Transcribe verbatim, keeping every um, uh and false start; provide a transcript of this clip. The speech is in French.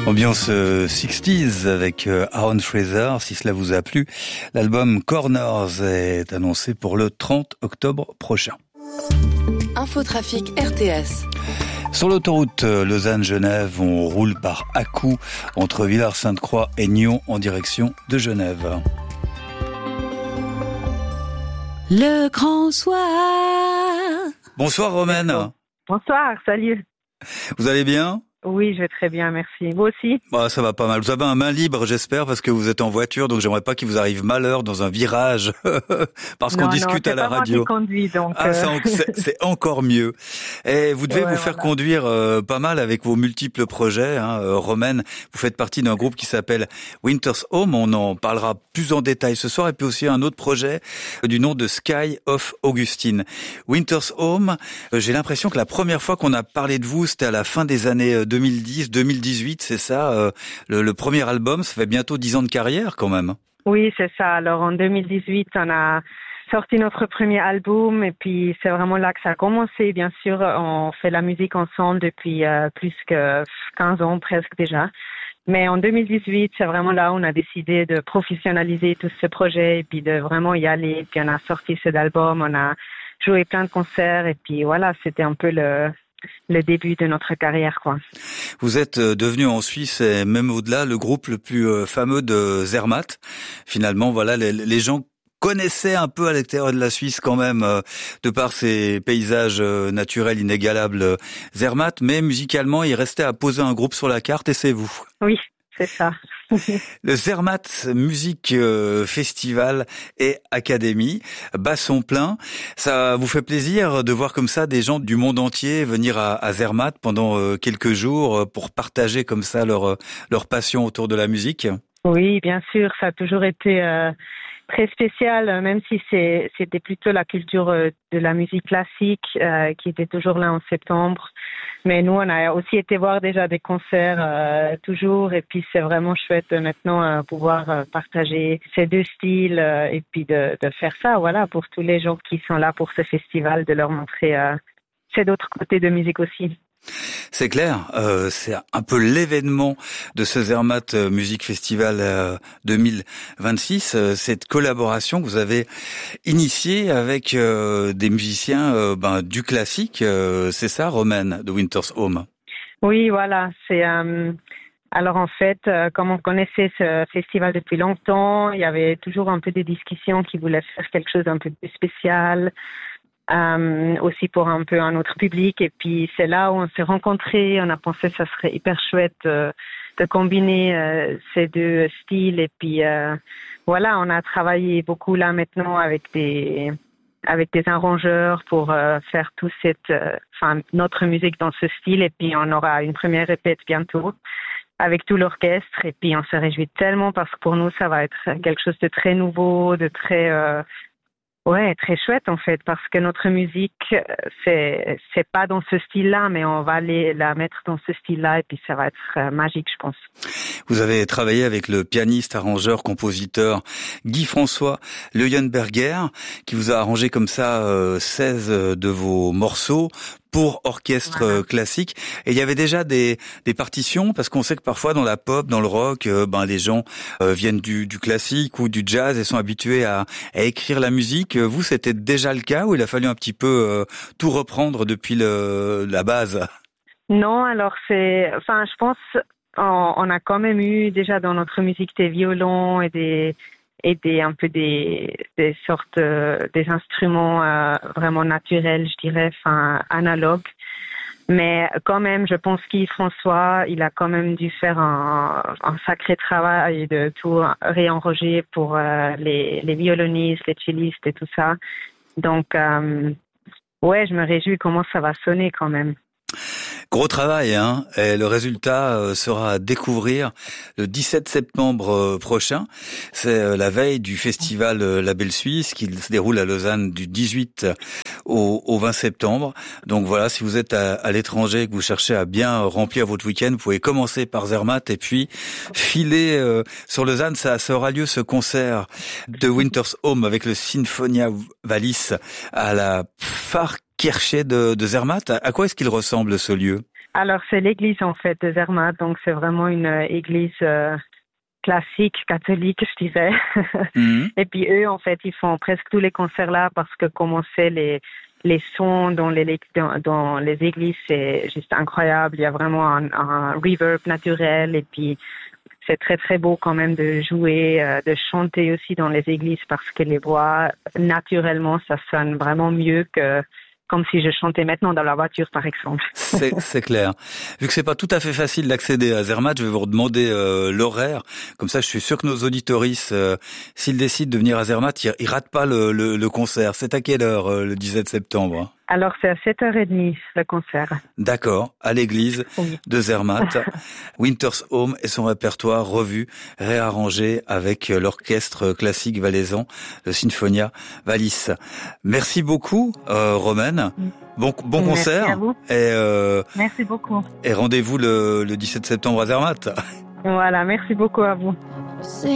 Ambiance euh, sixties avec euh, Aaron Fraser, si cela vous a plu. L'album Corners est annoncé pour le trente octobre prochain. Infotrafic R T S. Sur l'autoroute Lausanne-Genève, on roule par à-coups entre Villars-Sainte-Croix et Nyon en direction de Genève. Le grand soir. Bonsoir Romaine. Bonsoir, salut. Vous allez bien ? Oui, je vais très bien, merci. Vous aussi ? Bah, ça va pas mal. Vous avez un main libre, j'espère, parce que vous êtes en voiture, donc j'aimerais pas qu'il vous arrive malheur dans un virage, parce qu'on non, discute non, à la pas radio. Moi qui conduis, donc. Ah, euh... c'est, c'est encore mieux. Et vous devez ouais, vous faire voilà. conduire euh, pas mal avec vos multiples projets. Hein. Euh, Romaine, vous faites partie d'un groupe qui s'appelle Winter's Home. On en parlera plus en détail ce soir. Et puis aussi un autre projet du nom de Sky of Augustine. Winter's Home, euh, j'ai l'impression que la première fois qu'on a parlé de vous, c'était à la fin des années deux mille dix, deux mille dix-huit, c'est ça, euh, le, le premier album. Ça fait bientôt dix ans de carrière quand même. Oui, c'est ça. Alors en deux mille dix-huit, on a sorti notre premier album et puis c'est vraiment là que ça a commencé. Bien sûr, on fait la musique ensemble depuis euh, plus que quinze ans presque déjà. Mais en deux mille dix-huit, c'est vraiment là où on a décidé de professionnaliser tout ce projet et puis de vraiment y aller. Puis on a sorti cet album, on a joué plein de concerts et puis voilà, c'était un peu le le début de notre carrière, quoi. Vous êtes devenu en Suisse et même au-delà le groupe le plus fameux de Zermatt. Finalement, voilà, les, les gens connaissaient un peu à l'extérieur de la Suisse quand même, de par ses paysages naturels inégalables, Zermatt, mais musicalement, il restait à poser un groupe sur la carte et c'est vous. Oui, c'est ça. Le Zermatt Music Festival et Académie, basson plein. Ça vous fait plaisir de voir comme ça des gens du monde entier venir à, à Zermatt pendant quelques jours pour partager comme ça leur, leur passion autour de la musique? Oui, bien sûr, ça a toujours été euh, très spécial, même si c'est, c'était plutôt la culture euh, de la musique classique euh, qui était toujours là en septembre. Mais nous, on a aussi été voir déjà des concerts euh, toujours, et puis c'est vraiment chouette de maintenant euh, pouvoir euh, partager ces deux styles euh, et puis de, de faire ça, voilà, pour tous les gens qui sont là pour ce festival, de leur montrer euh, ces autres côtés de musique aussi. C'est clair, euh, c'est un peu l'événement de ce Zermatt Music Festival euh, deux mille vingt-six, euh, cette collaboration que vous avez initiée avec euh, des musiciens euh, ben, du classique, euh, c'est ça, Romaine, de Winter's Home? Oui, voilà, c'est... Euh... Alors en fait, euh, comme on connaissait ce festival depuis longtemps, il y avait toujours un peu des discussions qui voulaient faire quelque chose d'un peu plus spécial, euh, aussi pour un peu un autre public. Et puis c'est là où on s'est rencontrés, on a pensé que ça serait hyper chouette euh, de combiner euh, ces deux styles. Et puis euh, voilà, on a travaillé beaucoup là maintenant avec des avec des arrangeurs pour euh, faire tout cette, euh, enfin notre musique dans ce style. Et puis on aura une première répète bientôt avec tout l'orchestre, et puis on se réjouit tellement parce que pour nous ça va être quelque chose de très nouveau, de très euh, ouais très chouette en fait, parce que notre musique c'est c'est pas dans ce style-là, mais on va aller la mettre dans ce style-là et puis ça va être euh, magique, je pense. Vous avez travaillé avec le pianiste, arrangeur, compositeur Guy François Leuenberger, qui vous a arrangé comme ça euh, seize de vos morceaux pour orchestre voilà. classique. Et il y avait déjà des, des partitions, parce qu'on sait que parfois dans la pop, dans le rock, euh, ben les gens euh, viennent du, du classique ou du jazz et sont habitués à, à écrire la musique. Vous, c'était déjà le cas ou il a fallu un petit peu euh, tout reprendre depuis le, la base? Non, alors c'est, enfin, je pense, on, on a quand même eu déjà dans notre musique des violons et des et des un peu des des sortes euh, des instruments euh, vraiment naturels, je dirais, enfin analogues. Mais quand même, je pense qu'Yves François, il a quand même dû faire un, un sacré travail de tout réenregistrer pour euh, les les violonistes, les cellistes et tout ça. Donc euh, ouais, je me réjouis comment ça va sonner quand même. Gros travail, hein. Et le résultat sera à découvrir le dix-sept septembre prochain. C'est la veille du festival La Belle Suisse qui se déroule à Lausanne du dix-huit au, au vingt septembre. Donc voilà, si vous êtes à, à l'étranger et que vous cherchez à bien remplir votre week-end, vous pouvez commencer par Zermatt et puis filer euh, sur Lausanne. Ça, ça aura lieu ce concert de Winter's Home avec le Sinfonia Wallis à la Pfarrkirche de, de Zermatt. À quoi est-ce qu'il ressemble ce lieu? Alors, c'est l'église, en fait, de Zermatt. Donc, c'est vraiment une euh, église euh, classique, catholique, je dirais. Mmh. Et puis, eux, en fait, ils font presque tous les concerts là parce que comme on sait, les, les sons dans les, dans, dans les églises, c'est juste incroyable. Il y a vraiment un, un reverb naturel et puis c'est très, très beau quand même de jouer, euh, de chanter aussi dans les églises parce que les voix, naturellement, ça sonne vraiment mieux que comme si je chantais maintenant dans la voiture, par exemple. C'est, c'est clair. Vu que c'est pas tout à fait facile d'accéder à Zermatt, je vais vous redemander euh, l'horaire. Comme ça, je suis sûr que nos auditoristes, euh, s'ils décident de venir à Zermatt, ils, ils ratent pas le, le, le concert. C'est à quelle heure, euh, le dix-sept septembre? Alors, c'est à sept heures trente, le concert. D'accord, à l'église oui. de Zermatt. Winter's Home et son répertoire revu, réarrangé avec l'orchestre classique valaisan, le Sinfonia Wallis. Merci beaucoup, euh, Romaine. Bon, bon Merci concert. à vous. Et, euh, merci beaucoup. Et rendez-vous le, le dix-sept septembre à Zermatt. Voilà, merci beaucoup à vous.